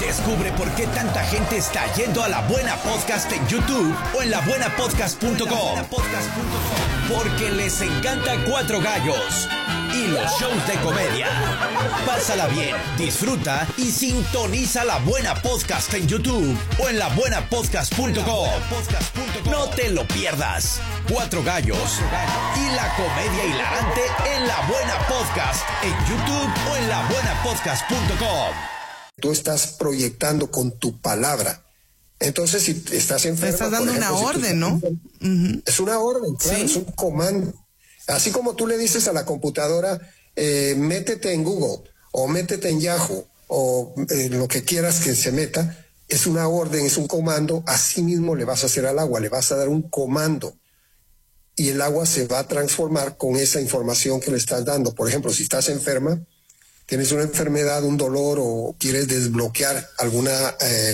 Descubre por qué tanta gente está yendo a La Buena Podcast en YouTube o en labuenapodcast.com. Porque les encanta Cuatro Gallos y los shows de comedia. Pásala bien, disfruta y sintoniza La Buena Podcast en YouTube o en labuenapodcast.com. No te lo pierdas. Cuatro Gallos y la comedia hilarante en La Buena Podcast en YouTube o en labuenapodcast.com. Tú estás proyectando con tu palabra. Entonces, si estás enfermo, estás dando una orden, ¿no? Es una orden, claro, es un comando. Así como tú le dices a la computadora, métete en Google o métete en Yahoo o lo que quieras que se meta, es una orden, es un comando. Así mismo le vas a hacer al agua, le vas a dar un comando y el agua se va a transformar con esa información que le estás dando. Por ejemplo, si estás enferma, tienes una enfermedad, un dolor o quieres desbloquear alguna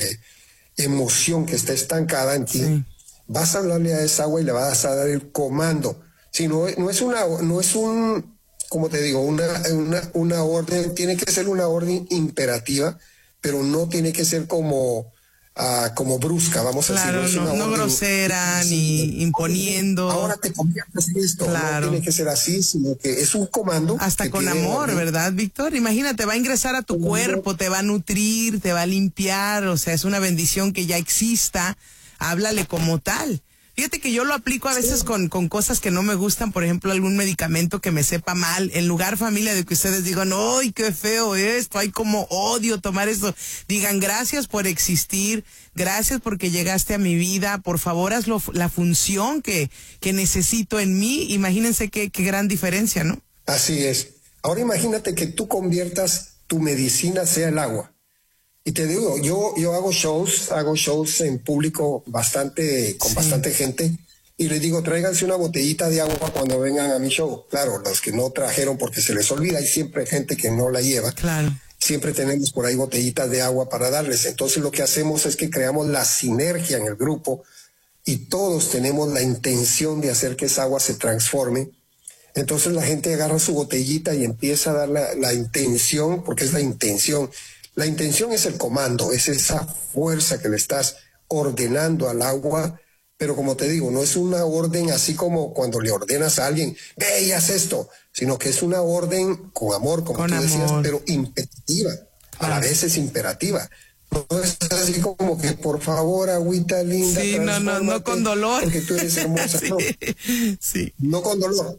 emoción que está estancada en ti, vas a hablarle a esa agua y le vas a dar el comando. Si no es un, como te digo, una orden, tiene que ser una orden imperativa, pero no tiene que ser como brusca, vamos a decir. No grosera, ni imponiendo. Ahora te conviertes en esto. Claro. No tiene que ser así, sino que es un comando. Hasta con amor, ¿verdad, Víctor? Imagínate, va a ingresar a tu cuerpo, te va a nutrir, te va a limpiar, o sea, es una bendición que ya exista. Háblale como tal. Fíjate que yo lo aplico a veces con cosas que no me gustan, por ejemplo, algún medicamento que me sepa mal. En lugar, familia, de que ustedes digan, ¡ay, qué feo esto! ¡Ay, cómo odio tomar esto! Digan, gracias por existir, gracias porque llegaste a mi vida, por favor, haz la función que necesito en mí. Imagínense qué gran diferencia, ¿no? Así es. Ahora imagínate que tú conviertas tu medicina sea el agua. Y te digo, yo hago shows en público con bastante gente, y les digo, tráiganse una botellita de agua cuando vengan a mi show. Claro, los que no trajeron porque se les olvida, hay siempre gente que no la lleva. Claro. Siempre tenemos por ahí botellitas de agua para darles. Entonces lo que hacemos es que creamos la sinergia en el grupo y todos tenemos la intención de hacer que esa agua se transforme. Entonces la gente agarra su botellita y empieza a dar la intención, porque es la intención. La intención es el comando, es esa fuerza que le estás ordenando al agua, pero como te digo, no es una orden así como cuando le ordenas a alguien, ve y haz esto, sino que es una orden con amor, como tú decías, pero imperativa, a la vez es imperativa. No es así como que, por favor, agüita linda. Sí, no con dolor. Porque tú eres hermosa. Sí. No con dolor.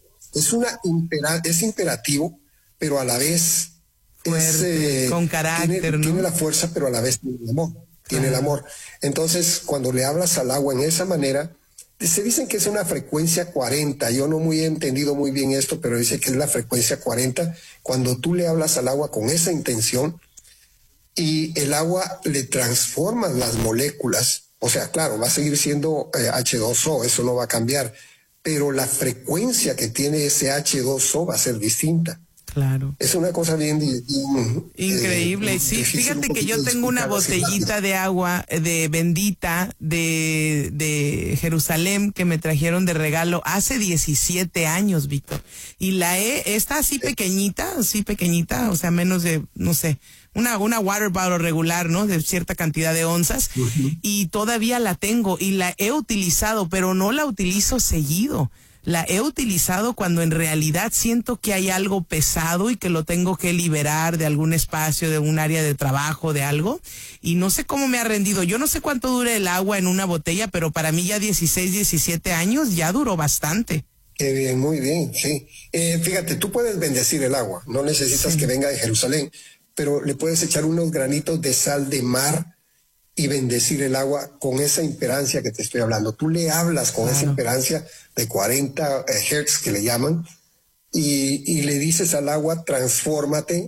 Es imperativo, pero a la vez fuerte, con carácter, tiene la fuerza, pero a la vez tiene el amor. Tiene el amor. Entonces, cuando le hablas al agua en esa manera, se dicen que es una frecuencia 40. Yo no he entendido muy bien esto, pero dice que es la frecuencia 40. Cuando tú le hablas al agua con esa intención y el agua le transforma las moléculas, o sea, claro, va a seguir siendo H2O, eso no va a cambiar, pero la frecuencia que tiene ese H2O va a ser distinta. Claro. Es una cosa bien increíble. Sí, fíjate que yo tengo una botellita de agua bendita de Jerusalén que me trajeron de regalo hace 17 años, Víctor. Y está así pequeñita, o sea, menos de, no sé, una water bottle regular, ¿no? De cierta cantidad de onzas. Y todavía la tengo y la he utilizado, pero no la utilizo seguido. La he utilizado cuando en realidad siento que hay algo pesado y que lo tengo que liberar de algún espacio, de un área de trabajo, de algo. Y no sé cómo me ha rendido. Yo no sé cuánto dure el agua en una botella, pero para mí ya 16, 17 años ya duró bastante. Qué bien, muy bien, sí. Fíjate, tú puedes bendecir el agua. No necesitas que venga de Jerusalén, pero le puedes echar unos granitos de sal de mar y bendecir el agua con esa imperancia que te estoy hablando. Tú le hablas con esa imperancia de 40 Hz que le llaman y le dices al agua, transfórmate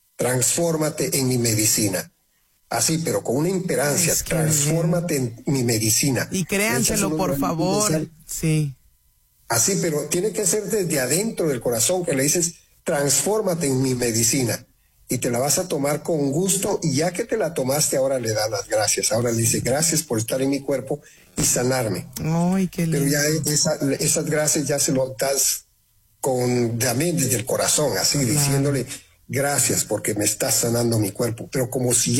en mi medicina. Así, pero con una imperancia, transfórmate en mi medicina. Y créanselo, por favor. Sí. Así, pero tiene que ser desde adentro del corazón que le dices, transfórmate en mi medicina. Y te la vas a tomar con gusto, y ya que te la tomaste, ahora le das las gracias. Ahora le dice, gracias por estar en mi cuerpo y sanarme. Ay, qué lindo. Pero ya esas gracias ya se lo das también desde el corazón, así, diciéndole, gracias porque me estás sanando mi cuerpo. Pero como si